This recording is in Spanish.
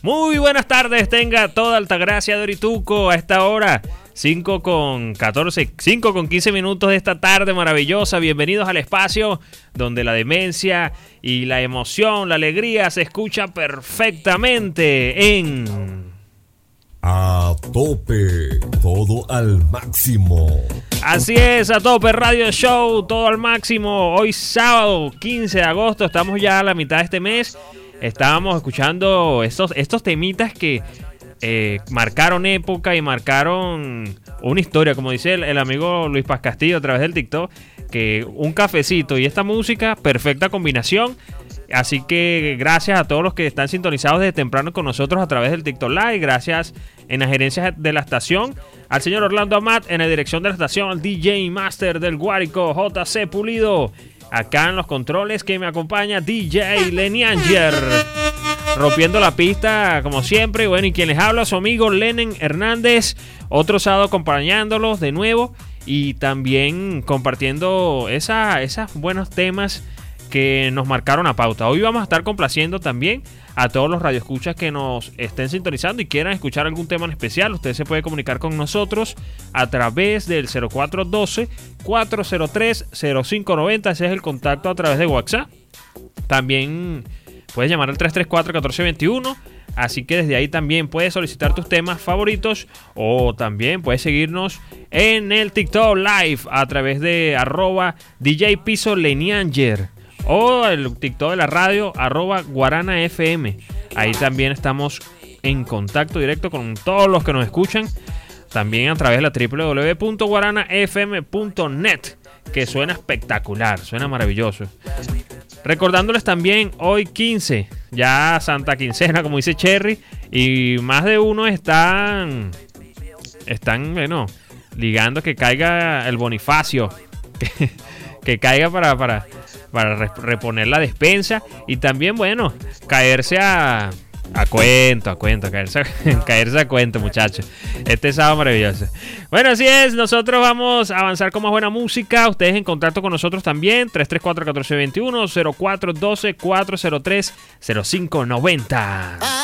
Muy buenas tardes, tenga toda Altagracia de Orituco a esta hora. 5 con 15 minutos de esta tarde maravillosa. Bienvenidos al espacio donde la demencia y la emoción, la alegría se escucha perfectamente en... A tope, todo al máximo. Así es, A Tope Radio Show, todo al máximo. Hoy sábado 15 de agosto, estamos ya a la mitad de este mes. Estábamos escuchando estos temitas que marcaron época y marcaron una historia, como dice el amigo Luis Paz Castillo a través del TikTok, que un cafecito y esta música, perfecta combinación. Así que gracias a todos los que están sintonizados desde temprano con nosotros a través del TikTok Live. Gracias en las gerencias de la estación, al señor Orlando Amat en la dirección de la estación, al DJ Master del Guárico, JC Pulido. Acá en los controles que me acompaña DJ Lenianger, rompiendo la pista como siempre. Bueno, y quien les habla, su amigo Lenen Hernández, otro sábado acompañándolos de nuevo y también compartiendo esos buenos temas que nos marcaron a pauta. Hoy vamos a estar complaciendo también a todos los radioescuchas que nos estén sintonizando y quieran escuchar algún tema en especial. Usted se puede comunicar con nosotros a través del 0412-403-0590. Ese es el contacto a través de WhatsApp. También puedes llamar al 334-1421. Así que desde ahí también puedes solicitar tus temas favoritos o también puedes seguirnos en el TikTok Live a través de @DJ Piso Lenianger o el TikTok de la radio @GuaranaFM. Ahí también estamos en contacto directo con todos los que nos escuchan. También a través de la www.guaranafm.net, que suena espectacular, suena maravilloso. Recordándoles también, hoy 15, ya Santa Quincena, como dice Cherry, y más de uno están bueno, ligando que caiga el Bonifacio, que caiga para reponer la despensa y también, bueno, caerse a cuento, caerse a cuento, muchachos. Este sábado maravilloso. Bueno, así es, nosotros vamos a avanzar con más buena música. Ustedes en contacto con nosotros también, 334-1421, 0412-403-0590.